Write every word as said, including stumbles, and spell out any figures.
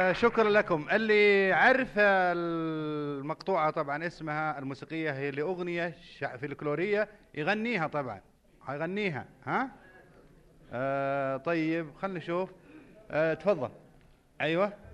آه شكرا لكم. اللي عرف المقطوعة طبعا اسمها الموسيقية هي لأغنية شع- فلكلورية يغنيها طبعا، هيغنيها ها. آه طيب خلينا نشوف. آه تفضل. ايوه.